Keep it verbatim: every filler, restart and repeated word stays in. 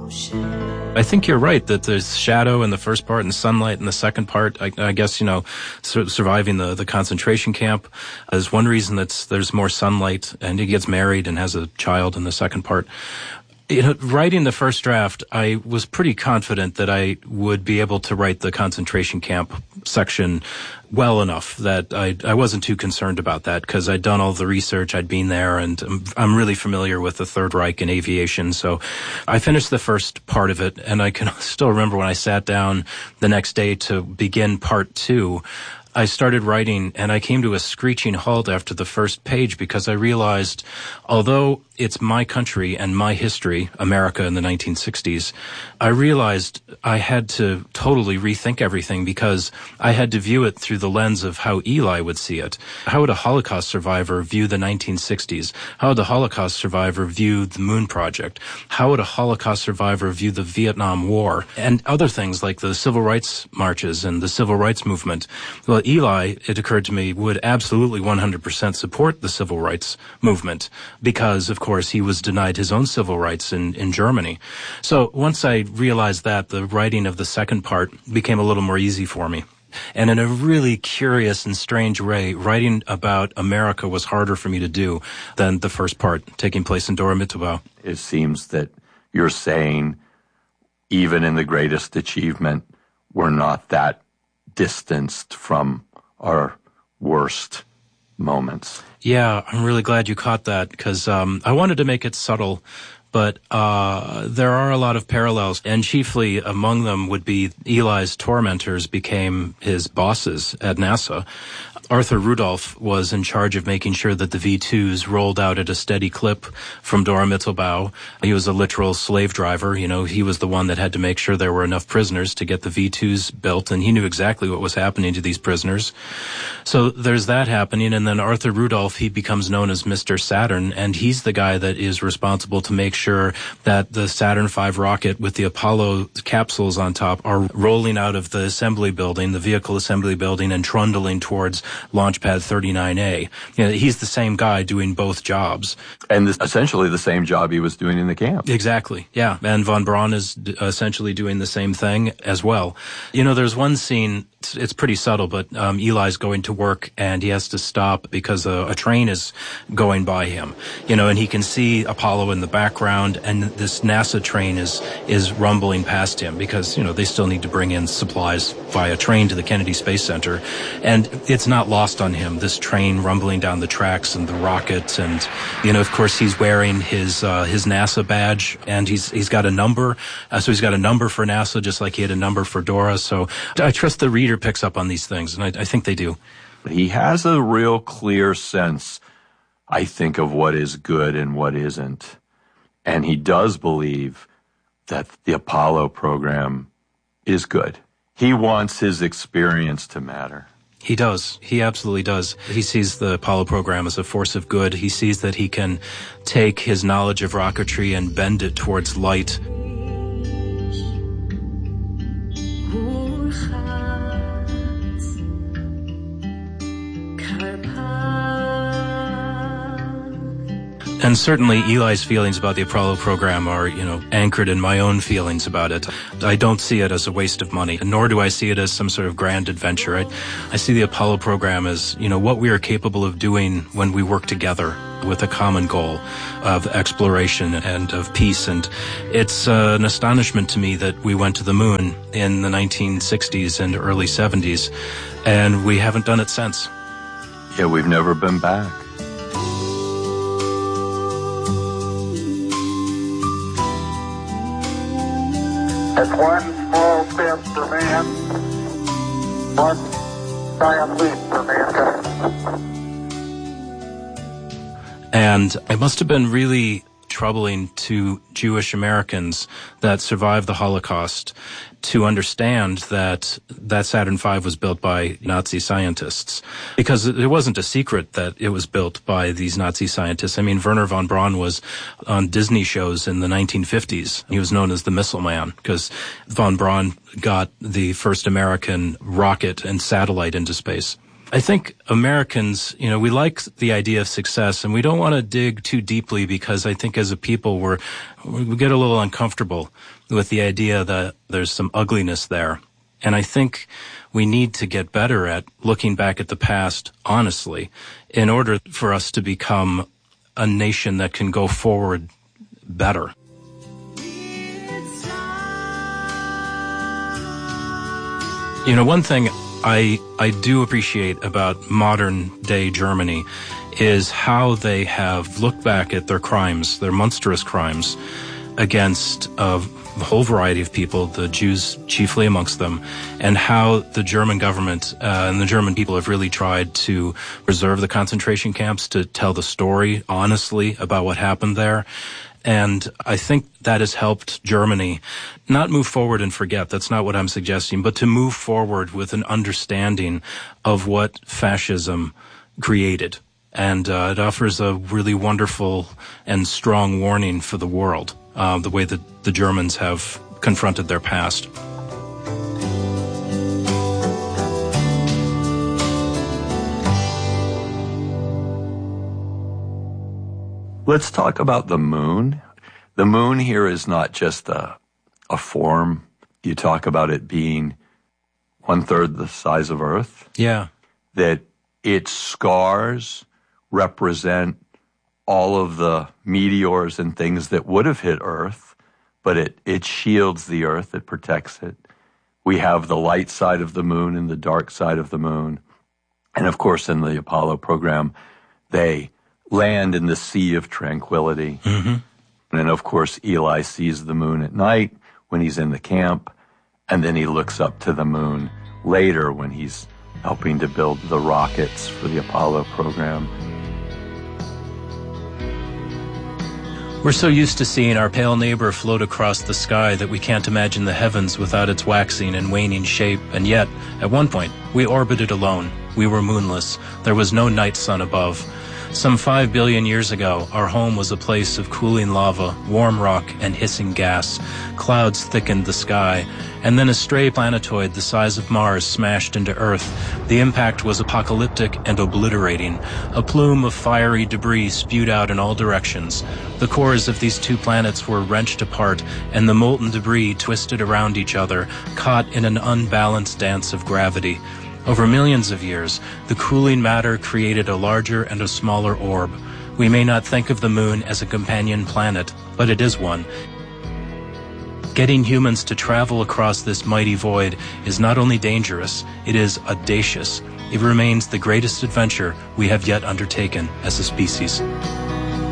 I think you're right that there's shadow in the first part and sunlight in the second part. I, I guess, you know, sur- surviving the, the concentration camp is one reason that there's more sunlight, and he gets married and has a child in the second part. You know, writing the first draft, I was pretty confident that I would be able to write the concentration camp section well enough that I, I wasn't too concerned about that because I'd done all the research, I'd been there, and I'm, I'm really familiar with the Third Reich and aviation. So I finished the first part of it, and I can still remember when I sat down the next day to begin part two, I started writing, and I came to a screeching halt after the first page because I realized, although it's my country and my history, America in the nineteen sixties, I realized I had to totally rethink everything because I had to view it through the lens of how Eli would see it. How would a Holocaust survivor view the nineteen sixties? How would a Holocaust survivor view the Moon Project? How would a Holocaust survivor view the Vietnam War? And other things like the civil rights marches and the civil rights movement. Well, Eli, it occurred to me, would absolutely one hundred percent support the civil rights movement because, of course, he was denied his own civil rights in, in Germany. So once I realized that, the writing of the second part became a little more easy for me. And in a really curious and strange way, writing about America was harder for me to do than the first part, taking place in Dora Mittelbau. It seems that you're saying, even in the greatest achievement, we're not that distanced from our worst moments. Yeah, I'm really glad you caught that because um, I wanted to make it subtle, but uh there are a lot of parallels, and chiefly among them would be Eli's tormentors became his bosses at NASA. Arthur Rudolph was in charge of making sure that the V twos rolled out at a steady clip from Dora Mittelbau. He was a literal slave driver. You know, he was the one that had to make sure there were enough prisoners to get the V twos built, and he knew exactly what was happening to these prisoners. So there's that happening, and then Arthur Rudolph, he becomes known as Mister Saturn, and he's the guy that is responsible to make sure that the Saturn five rocket with the Apollo capsules on top are rolling out of the assembly building, the vehicle assembly building, and trundling towards Launchpad thirty-nine A. You know, he's the same guy doing both jobs. And this, essentially the same job he was doing in the camp. Exactly, yeah. And von Braun is d- essentially doing the same thing as well. You know, there's one scene, it's, it's pretty subtle, but um, Eli's going to work and he has to stop because a, a train is going by him. You know, and he can see Apollo in the background, and this NASA train is is rumbling past him because, you know, they still need to bring in supplies via train to the Kennedy Space Center. And it's not lost on him, this train rumbling down the tracks and the rockets. And, you know, of course, he's wearing his uh, his NASA badge, and he's he's got a number. Uh, so he's got a number for NASA, just like he had a number for Dora. So I trust the reader picks up on these things, and I, I think they do. He has a real clear sense, I think, of what is good and what isn't. And he does believe that the Apollo program is good. He wants his experience to matter. He does. He absolutely does. He sees the Apollo program as a force of good. He sees that he can take his knowledge of rocketry and bend it towards light. And certainly Eli's feelings about the Apollo program are, you know, anchored in my own feelings about it. I don't see it as a waste of money, nor do I see it as some sort of grand adventure. I, I see the Apollo program as, you know, what we are capable of doing when we work together with a common goal of exploration and of peace. And it's uh, an astonishment to me that we went to the moon in the nineteen sixties and early seventies, and we haven't done it since. Yeah, we've never been back. It's one small step for man, one giant leap for mankind. And it must have been really troubling to Jewish Americans that survived the Holocaust to understand that that Saturn five was built by Nazi scientists, because it wasn't a secret that it was built by these Nazi scientists. I mean, Wernher von Braun was on Disney shows in the nineteen fifties. He was known as the Missile Man because von Braun got the first American rocket and satellite into space. I think Americans, you know, we like the idea of success, and we don't want to dig too deeply because I think as a people we're, we get a little uncomfortable with the idea that there's some ugliness there. And I think we need to get better at looking back at the past honestly in order for us to become a nation that can go forward better. You know, one thing I I do appreciate about modern day Germany is how they have looked back at their crimes, their monstrous crimes against a whole variety of people, the Jews chiefly amongst them, and how the German government uh, and the German people have really tried to preserve the concentration camps, to tell the story honestly about what happened there. And I think that has helped Germany not move forward and forget. That's not what I'm suggesting, but to move forward with an understanding of what fascism created. And uh, it offers a really wonderful and strong warning for the world, uh, the way that the Germans have confronted their past. Let's talk about the moon. The moon here is not just a, a form. You talk about it being one-third the size of Earth. Yeah. That its scars represent all of the meteors and things that would have hit Earth, but it, it shields the Earth, it protects it. We have the light side of the moon and the dark side of the moon. And of course, in the Apollo program, they land in the Sea of Tranquility. Mm-hmm. And of course, Eli sees the moon at night when he's in the camp, and then he looks up to the moon later when he's helping to build the rockets for the Apollo program. We're so used to seeing our pale neighbor float across the sky that we can't imagine the heavens without its waxing and waning shape, and yet, at one point, we orbited alone. We were moonless. There was no night sun above. Some five billion years ago, our home was a place of cooling lava, warm rock, and hissing gas. Clouds thickened the sky, and then a stray planetoid the size of Mars smashed into Earth. The impact was apocalyptic and obliterating. A plume of fiery debris spewed out in all directions. The cores of these two planets were wrenched apart, and the molten debris twisted around each other, caught in an unbalanced dance of gravity. Over millions of years, the cooling matter created a larger and a smaller orb. We may not think of the moon as a companion planet, but it is one. Getting humans to travel across this mighty void is not only dangerous, it is audacious. It remains the greatest adventure we have yet undertaken as a species.